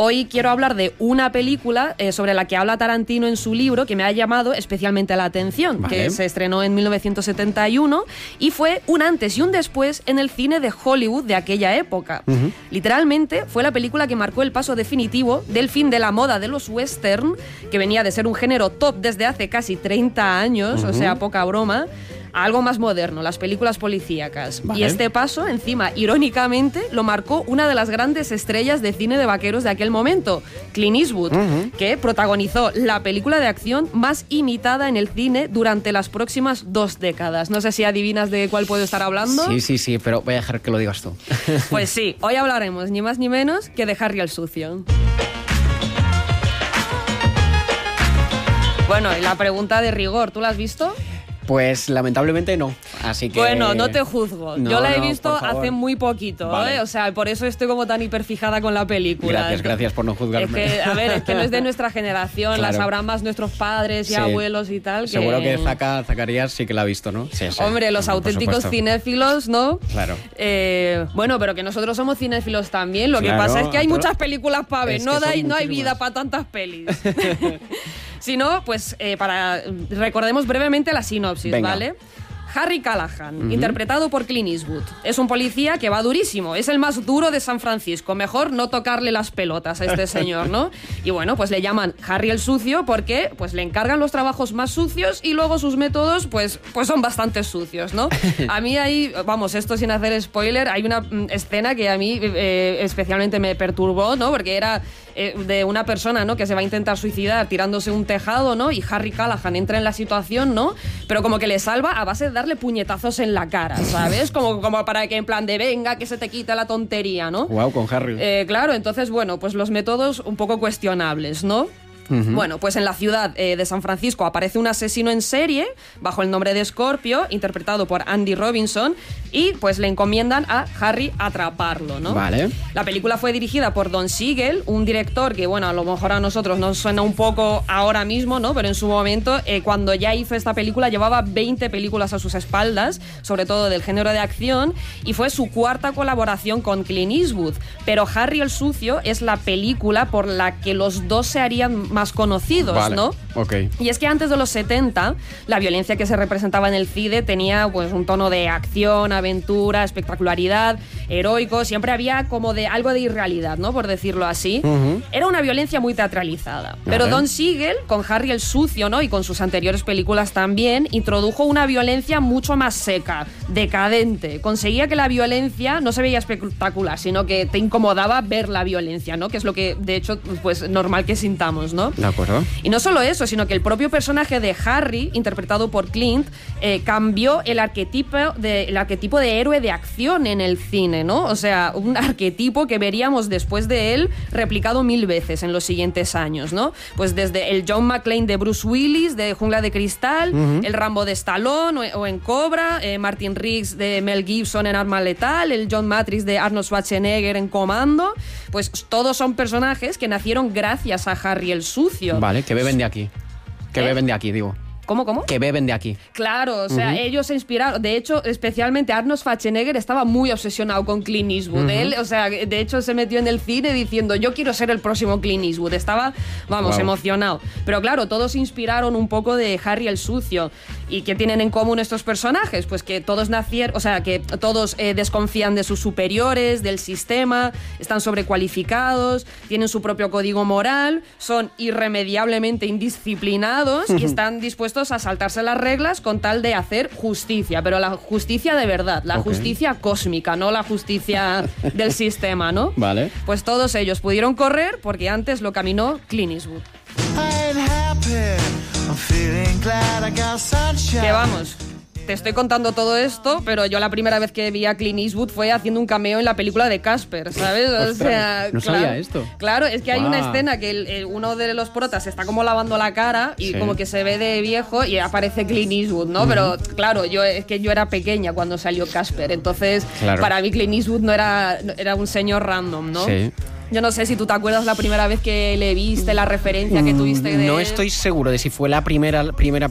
Hoy quiero hablar de una película sobre la que habla Tarantino en su libro que me ha llamado especialmente la atención, que se estrenó en 1971 y fue un antes y un después en el cine de Hollywood de aquella época. Literalmente fue la película que marcó el paso definitivo del fin de la moda de los western, que venía de ser un género top desde hace casi 30 años, o sea, poca broma, a algo más moderno, las películas policíacas. Y este paso, encima, irónicamente, lo marcó una de las grandes estrellas de cine de vaqueros de aquel momento, Clint Eastwood, que protagonizó la película de acción más imitada en el cine durante las próximas 2 décadas. No sé si adivinas de cuál puedo estar hablando. Sí, pero voy a dejar que lo digas tú. Pues sí, hoy hablaremos ni más ni menos que de Harry el Sucio. Bueno, y la pregunta de rigor, ¿tú la has visto? Pues lamentablemente no, así que... Bueno, no te juzgo. No, yo la he no, visto hace muy poquito, vale. O sea, por eso estoy como tan hiperfijada con la película. Gracias por no juzgarme. Es que, a ver, es que no es de nuestra generación, Claro. La sabrán más nuestros padres y abuelos y tal. Seguro que Zacarías sí que la ha visto, ¿no? Sí. Hombre, los auténticos cinéfilos, ¿no? Claro. Bueno, pero que nosotros somos cinéfilos también. Lo que Claro, pasa es que hay pero muchas películas para ver, es no que son hay vida para tantas pelis. Si no, pues recordemos brevemente la sinopsis, Venga. ¿vale? Harry Callahan, interpretado por Clint Eastwood. Es un policía que va durísimo, es el más duro de San Francisco. Mejor no tocarle las pelotas a este señor, ¿no? Y bueno, pues le llaman Harry el Sucio porque pues le encargan los trabajos más sucios y luego sus métodos pues son bastante sucios, ¿no? A mí ahí, vamos, esto sin hacer spoiler, hay una escena que a mí especialmente me perturbó, ¿no? Porque era de una persona, ¿no? Que se va a intentar suicidar tirándose un tejado, ¿no? Y Harry Callahan entra en la situación, ¿no? Pero como que le salva a base de darle puñetazos en la cara, ¿sabes? Como para que en plan de venga, que se te quita la tontería, ¿no? Guau, con Harry. Claro, entonces, bueno, pues los métodos un poco cuestionables, ¿no? Bueno, pues en la ciudad de San Francisco aparece un asesino en serie bajo el nombre de Scorpio, interpretado por Andy Robinson, y pues le encomiendan a Harry atraparlo, ¿no? Vale. La película fue dirigida por Don Siegel, un director que, bueno, a lo mejor a nosotros nos suena un poco ahora mismo, ¿no? Pero en su momento, cuando ya hizo esta película, llevaba 20 películas a sus espaldas, sobre todo del género de acción, y fue su 4ª colaboración con Clint Eastwood. Pero Harry el Sucio es la película por la que los dos se harían más conocidos, vale. ¿no? Ok. Y es que antes de los 70, la violencia que se representaba en el cine tenía pues un tono de acción, aventura, espectacularidad, heroico, siempre había como de algo de irrealidad, ¿no? Por decirlo así. Era una violencia muy teatralizada. Pero Don Siegel, con Harry el Sucio, ¿no? Y con sus anteriores películas también, introdujo una violencia mucho más seca, decadente. Conseguía que la violencia no se veía espectacular, sino que te incomodaba ver la violencia, ¿no? Que es lo que, de hecho, pues normal que sintamos, ¿no? De acuerdo. Y no solo eso, sino que el propio personaje de Harry, interpretado por Clint, cambió el arquetipo de héroe de acción en el cine, ¿no? O sea, un arquetipo que veríamos después de él replicado 1000 veces en los siguientes años, ¿no? Pues desde el John McClane de Bruce Willis, de Jungla de Cristal, el Rambo de Stallone o en Cobra, Martin Riggs de Mel Gibson en Arma Letal, el John Matrix de Arnold Schwarzenegger en Comando, pues todos son personajes que nacieron gracias a Harry el Sucio. Vale, que beben de aquí. Que beben de aquí, digo. ¿Cómo? Que beben de aquí. Claro, o sea, ellos se inspiraron. De hecho, especialmente Arnold Schwarzenegger estaba muy obsesionado con Clint Eastwood. Él, o sea, de hecho se metió en el cine diciendo yo quiero ser el próximo Clint Eastwood. Estaba, vamos, emocionado. Pero claro, todos se inspiraron un poco de Harry el Sucio. ¿Y qué tienen en común estos personajes? Pues que todos nacieron, o sea, que todos desconfían de sus superiores, del sistema, están sobrecualificados, tienen su propio código moral, son irremediablemente indisciplinados y están dispuestos a saltarse las reglas con tal de hacer justicia, pero la justicia de verdad, la justicia cósmica, no la justicia del sistema, ¿no? Vale. Pues todos ellos pudieron correr porque antes lo caminó Clint Eastwood. Que vamos, te estoy contando todo esto, pero yo la primera vez que vi a Clint Eastwood fue haciendo un cameo en la película de Casper, ¿sabes? O sea, no sabía esto. Claro, es que hay una escena que uno de los protas está como lavando la cara y como que se ve de viejo y aparece Clint Eastwood, ¿no? Pero claro, es que yo era pequeña cuando salió Casper, entonces para mí Clint Eastwood no era un señor random, ¿no? Sí. Yo no sé si tú te acuerdas la primera vez que le viste, la referencia que tuviste de No él. estoy seguro de si fue la primera,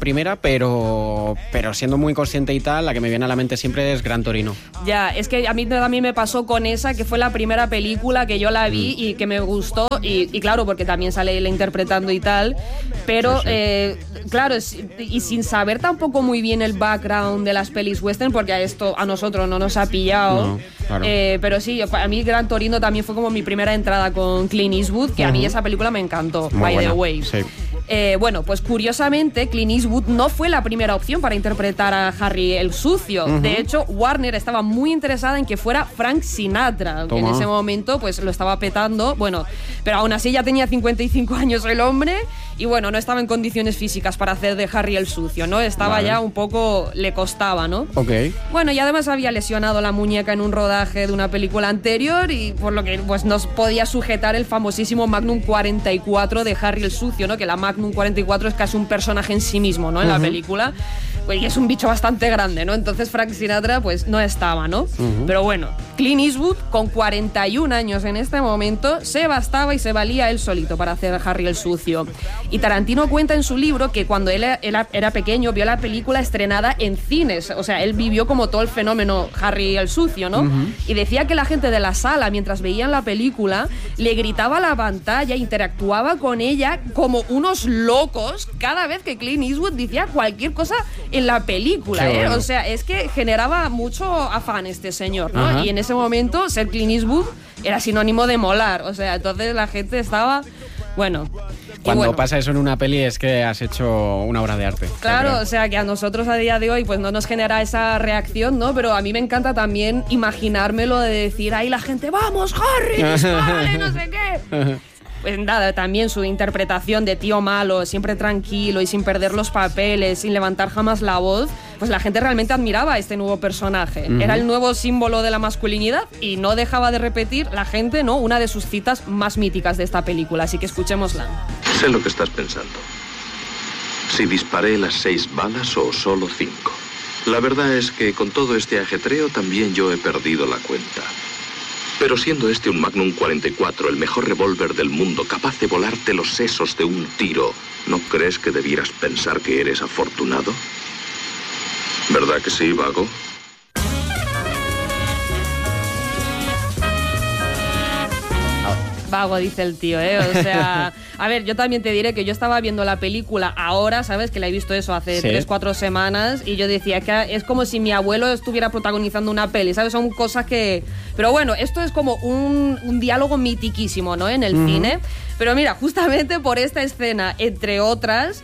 pero siendo muy consciente y tal, la que me viene a la mente siempre es Gran Torino. Ya, es que a mí también me pasó con esa, que fue la primera película que yo la vi y que me gustó, y claro, porque también sale él interpretando y tal, pero claro, y sin saber tampoco muy bien el background de las pelis western, porque a nosotros no nos ha pillado. No, claro. Pero sí, a mí Gran Torino también fue como mi primera entrada con Clint Eastwood, que a mí esa película me encantó, by the way. Sí. Bueno, pues curiosamente Clint Eastwood no fue la primera opción para interpretar a Harry el Sucio. De hecho, Warner estaba muy interesada en que fuera Frank Sinatra, que en ese momento pues lo estaba petando. Bueno, pero aún así ya tenía 55 años el hombre y bueno, no estaba en condiciones físicas para hacer de Harry el Sucio, ¿no? Estaba ya un poco, le costaba, ¿no? Ok. Bueno, y además había lesionado la muñeca en un rodaje de una película anterior y por lo que pues nos podía sujetar el famosísimo Magnum 44 de Harry el Sucio, ¿no? Que la Magnum 44 es casi un personaje en sí mismo, ¿no? En la película. Pues, y es un bicho bastante grande, ¿no? Entonces Frank Sinatra pues no estaba, ¿no? Pero bueno, Clint Eastwood con 41 años en este momento se bastaba y se valía él solito para hacer a Harry el Sucio. Y Tarantino cuenta en su libro que cuando él era pequeño vio la película estrenada en cines, o sea, él vivió como todo el fenómeno Harry el Sucio, ¿no? Y decía que la gente de la sala, mientras veían la película, le gritaba a la pantalla, interactuaba con ella como unos locos cada vez que Clint Eastwood decía cualquier cosa en la película, ¿eh? Bueno. O sea, es que generaba mucho afán este señor, ¿no? Y en ese momento ser Clint Eastwood era sinónimo de molar, o sea, entonces la gente estaba, bueno... Cuando pasa eso en una peli es que has hecho una obra de arte. Claro, o sea, que a nosotros a día de hoy pues no nos genera esa reacción, ¿no? Pero a mí me encanta también imaginármelo de decir, ahí la gente, ¡vamos, Harry, dispárale, no sé qué! Pues nada, también su interpretación de tío malo, siempre tranquilo y sin perder los papeles, sin levantar jamás la voz, pues la gente realmente admiraba a este nuevo personaje. Era el nuevo símbolo de la masculinidad y no dejaba de repetir la gente, ¿no? Una de sus citas más míticas de esta película, así que escuchémosla. Sé lo que estás pensando. Si disparé las 6 balas o solo 5. La verdad es que con todo este ajetreo también yo he perdido la cuenta. Pero siendo este un Magnum 44, el mejor revólver del mundo, capaz de volarte los sesos de un tiro, ¿no crees que debieras pensar que eres afortunado? ¿Verdad que sí, vago? Vago, dice el tío, ¿eh? O sea, a ver, yo también te diré que yo estaba viendo la película ahora, ¿sabes? Que la he visto eso hace 3-4 semanas y yo decía que es como si mi abuelo estuviera protagonizando una peli, ¿sabes? Son cosas que... Pero bueno, esto es como un diálogo mitiquísimo, ¿no? En el cine. Pero mira, justamente por esta escena, entre otras...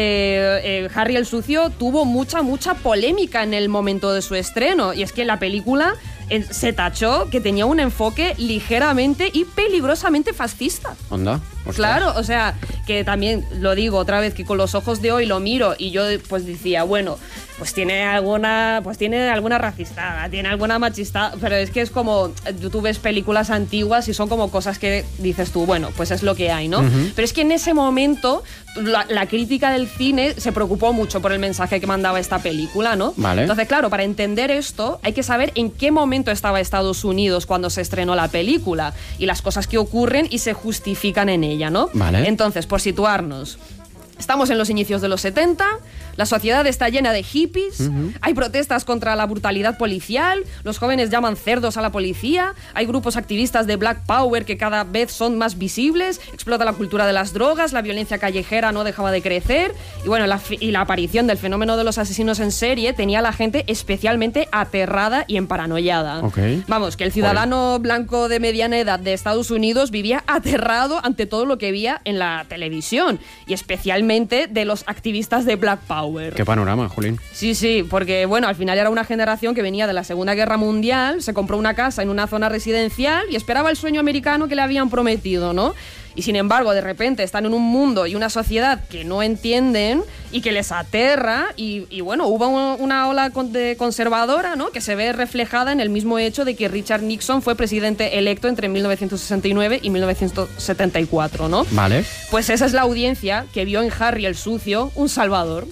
Harry el Sucio tuvo mucha polémica en el momento de su estreno y es que la película se tachó que tenía un enfoque ligeramente y peligrosamente fascista. ¿Onda? Claro, o sea, que también lo digo otra vez, que con los ojos de hoy lo miro y yo pues decía, bueno, pues tiene alguna racistada, tiene alguna machistada, pero es que es como, tú ves películas antiguas y son como cosas que dices tú, bueno, pues es lo que hay, ¿no? Pero es que en ese momento la crítica del cine se preocupó mucho por el mensaje que mandaba esta película, ¿no? Vale. Entonces, claro, para entender esto hay que saber en qué momento estaba Estados Unidos cuando se estrenó la película y las cosas que ocurren y se justifican en ella, ¿no? Vale. Entonces, por situarnos, estamos en los inicios de los 70, la sociedad está llena de hippies, hay protestas contra la brutalidad policial, los jóvenes llaman cerdos a la policía, hay grupos activistas de Black Power que cada vez son más visibles, explota la cultura de las drogas, la violencia callejera no dejaba de crecer y bueno, la aparición del fenómeno de los asesinos en serie tenía a la gente especialmente aterrada y emparanoiada. Okay. Vamos, que el ciudadano blanco de mediana edad de Estados Unidos vivía aterrado ante todo lo que veía en la televisión y especialmente de los activistas de Black Power. Qué panorama, Julín. Sí, porque bueno, al final era una generación que venía de la Segunda Guerra Mundial, se compró una casa en una zona residencial y esperaba el sueño americano que le habían prometido, ¿no? Y sin embargo, de repente están en un mundo y una sociedad que no entienden y que les aterra y bueno, hubo una ola conservadora, ¿no? Que se ve reflejada en el mismo hecho de que Richard Nixon fue presidente electo entre 1969 y 1974, ¿no? Vale. Pues esa es la audiencia que vio en Harry el Sucio un salvador.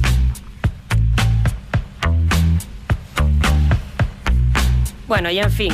Bueno, y en fin,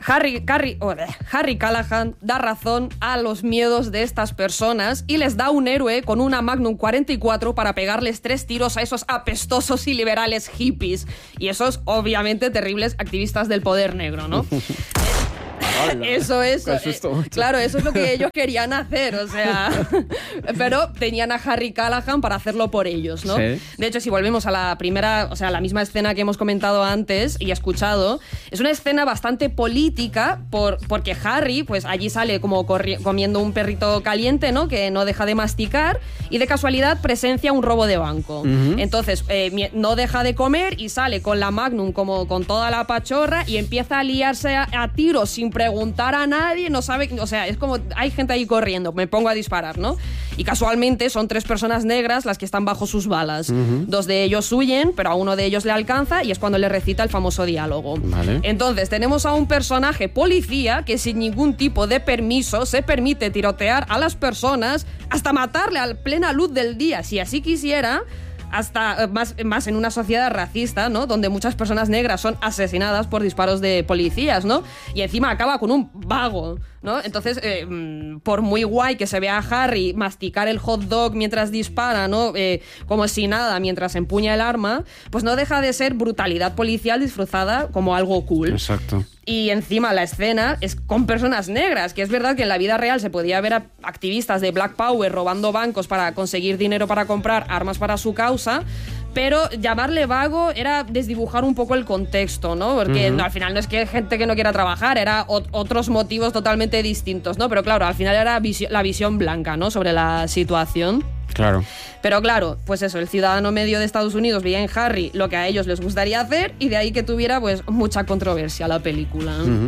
Harry Callahan da razón a los miedos de estas personas y les da un héroe con una Magnum 44 para pegarles 3 tiros a esos apestosos y liberales hippies y esos obviamente terribles activistas del poder negro, ¿no? Eso es, claro, eso es lo que ellos querían hacer, o sea, pero tenían a Harry Callahan para hacerlo por ellos, ¿no? Sí. De hecho, si volvemos a la primera, o sea, la misma escena que hemos comentado antes y escuchado, es una escena bastante política porque Harry, pues allí sale como comiendo un perrito caliente, ¿no? Que no deja de masticar y de casualidad presencia un robo de banco. Uh-huh. Entonces, no deja de comer y sale con la Magnum como con toda la pachorra y empieza a liarse a tiros sin preguntar a nadie, no sabe, o sea, es como hay gente ahí corriendo, me pongo a disparar, ¿no? Y casualmente son 3 personas negras las que están bajo sus balas. Uh-huh. 2 de ellos huyen, pero a uno de ellos le alcanza y es cuando le recita el famoso diálogo. Vale. Entonces tenemos a un personaje policía que sin ningún tipo de permiso se permite tirotear a las personas hasta matarle a plena luz del día, si así quisiera. Hasta más en una sociedad racista, ¿no? Donde muchas personas negras son asesinadas por disparos de policías, ¿no? Y encima acaba con un vago, ¿no? Entonces, por muy guay que se vea a Harry masticar el hot dog mientras dispara, ¿no? Como si nada, mientras empuña el arma, pues no deja de ser brutalidad policial disfrazada como algo cool. Exacto. Y encima la escena es con personas negras, que es verdad que en la vida real se podía ver a activistas de Black Power robando bancos para conseguir dinero para comprar armas para su causa, pero llamarle vago era desdibujar un poco el contexto, ¿no? Porque al final no es que hay gente que no quiera trabajar, era otros motivos totalmente distintos, ¿no? Pero claro, al final era la visión blanca, ¿no? Sobre la situación. Claro. Pero claro, pues eso, el ciudadano medio de Estados Unidos veía en Harry lo que a ellos les gustaría hacer y de ahí que tuviera pues mucha controversia la película. Uh-huh.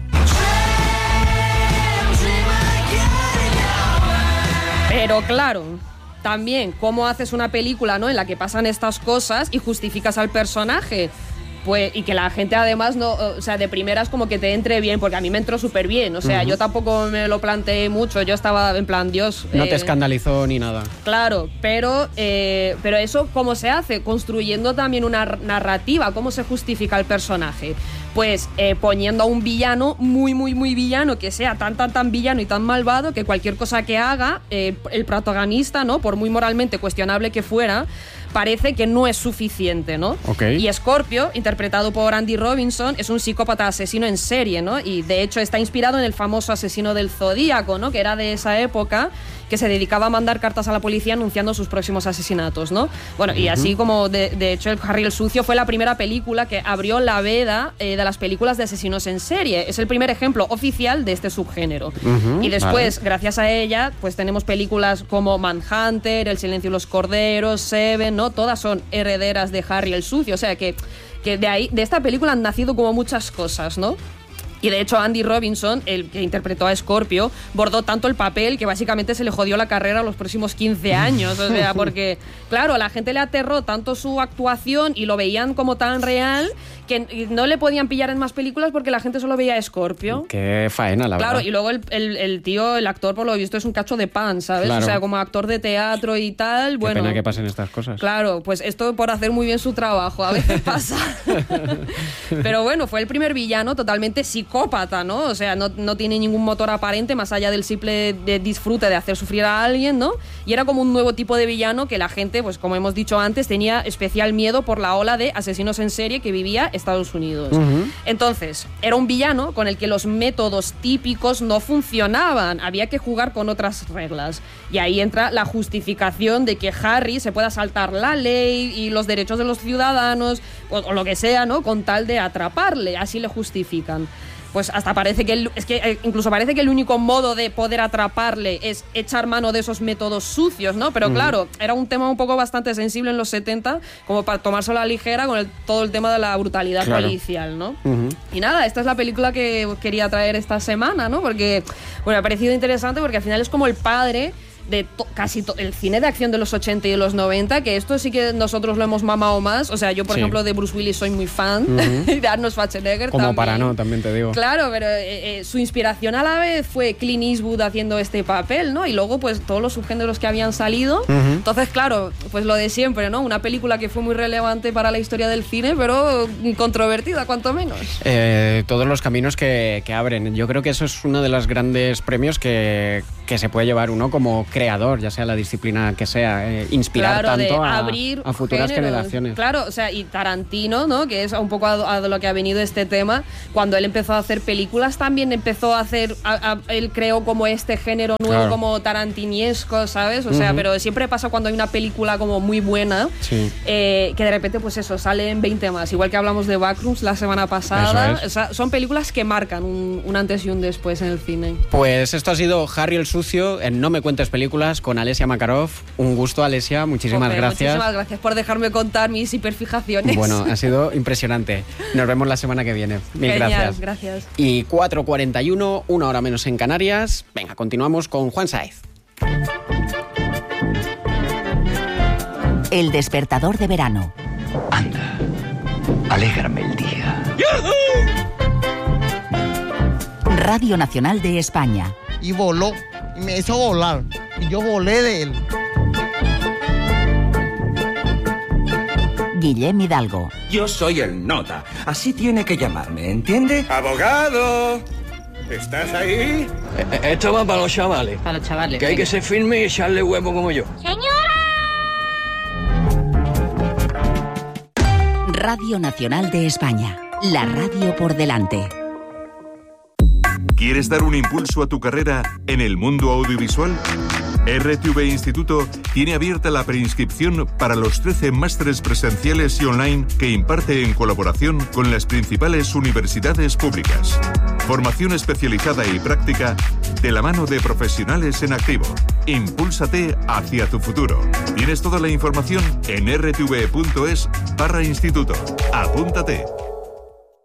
Pero claro, también cómo haces una película, ¿no? En la que pasan estas cosas y justificas al personaje. Pues, y que la gente además no, o sea, de primeras como que te entre bien, porque a mí me entró súper bien, o sea, yo tampoco me lo planteé mucho, yo estaba en plan, Dios... No te escandalizó ni nada. Claro, pero eso, ¿cómo se hace? Construyendo también una narrativa, ¿cómo se justifica el personaje? Pues poniendo a un villano muy, muy, muy villano, que sea tan villano y tan malvado que cualquier cosa que haga, el protagonista, ¿no? Por muy moralmente cuestionable que fuera, parece que no es suficiente, ¿no? Okay. Y Scorpio, interpretado por Andy Robinson, es un psicópata asesino en serie, ¿no? Y de hecho está inspirado en el famoso asesino del Zodíaco, ¿no? Que era de esa época, que se dedicaba a mandar cartas a la policía anunciando sus próximos asesinatos, ¿no? Bueno, y así como de hecho el Harry el Sucio fue la primera película que abrió la veda de las películas de asesinos en serie. Es el primer ejemplo oficial de este subgénero. Y después, gracias a ella, pues tenemos películas como Manhunter, El silencio de los corderos, Seven, ¿no? Todas son herederas de Harry el Sucio. O sea que de esta película han nacido como muchas cosas, ¿no? Y de hecho Andy Robinson, el que interpretó a Scorpio, bordó tanto el papel que básicamente se le jodió la carrera los próximos 15 años. O sea, porque, claro, a la gente le aterró tanto su actuación y lo veían como tan real que no le podían pillar en más películas porque la gente solo veía a Scorpio. Qué faena, la verdad. Claro, y luego el tío, el actor, por lo visto, es un cacho de pan, ¿sabes? Claro. O sea, como actor de teatro y tal, bueno... Qué pena que pasen estas cosas. Claro, pues esto por hacer muy bien su trabajo, a veces pasa. Pero bueno, fue el primer villano totalmente psicópata, ¿no? O sea, no tiene ningún motor aparente más allá del simple disfrute de hacer sufrir a alguien, ¿no? Y era como un nuevo tipo de villano que la gente, pues como hemos dicho antes, tenía especial miedo por la ola de asesinos en serie que vivía Estados Unidos. Entonces, era un villano con el que los métodos típicos no funcionaban, había que jugar con otras reglas. Y ahí entra la justificación de que Harry se pueda saltar la ley y los derechos de los ciudadanos, o lo que sea, ¿no? Con tal de atraparle, así le justifican. Pues hasta parece que incluso parece que el único modo de poder atraparle es echar mano de esos métodos sucios, ¿no? Pero claro, era un tema un poco bastante sensible en los 70, como para tomárselo a la ligera con todo el tema de la brutalidad policial, ¿no? Y nada, esta es la película que quería traer esta semana, ¿no? Porque, bueno, me ha parecido interesante porque al final es como el padre de casi el cine de acción de los 80 y de los 90, que esto sí que nosotros lo hemos mamado más. O sea, yo, por ejemplo, de Bruce Willis soy muy fan, y de Arnold Schwarzenegger como también. para no, también te digo. Claro, pero su inspiración a la vez fue Clint Eastwood haciendo este papel, ¿no? Y luego, pues, todos los subgéneros que habían salido. Entonces, claro, pues lo de siempre, ¿no? Una película que fue muy relevante para la historia del cine, pero controvertida, cuanto menos. Todos los caminos que abren. Yo creo que eso es uno de los grandes premios que se puede llevar uno como creador, ya sea la disciplina que sea, inspirar tanto a futuras generaciones. Claro, o sea, y Tarantino, ¿no? Que es un poco a lo que ha venido este tema, cuando él empezó a hacer películas también empezó a hacer, él creó como este género nuevo, como tarantiniesco, ¿sabes? O sea, pero siempre pasa cuando hay una película como muy buena, que de repente, pues eso, salen 20 más. Igual que hablamos de Backrooms la semana pasada. O sea, son películas que marcan un antes y un después en el cine. Pues esto ha sido Harry el Sucio en No me cuentes películas con Alessia Makarov. Un gusto, Alessia, muchísimas gracias. Muchísimas gracias por dejarme contar mis hiperfijaciones. Bueno, ha sido impresionante. Nos vemos la semana que viene. Mil gracias. Y 4:41, 1 hora menos en Canarias. Venga, continuamos con Juan Sáez. El despertador de verano. Anda, alégrame el día. Radio Nacional de España. Y voló, y me hizo volar, y yo volé de él. Guillem Hidalgo. Yo soy el nota, así tiene que llamarme, ¿entiende? ¡Abogado! ¿Estás ahí? Esto va para los chavales. Para los chavales. Que hay que ser firme y echarle huevo como yo. ¡Señora! Radio Nacional de España. La radio por delante. ¿Quieres dar un impulso a tu carrera en el mundo audiovisual? RTV Instituto tiene abierta la preinscripción para los 13 másteres presenciales y online que imparte en colaboración con las principales universidades públicas. Formación especializada y práctica de la mano de profesionales en activo. Impúlsate hacia tu futuro. Tienes toda la información en rtv.es/instituto. Apúntate.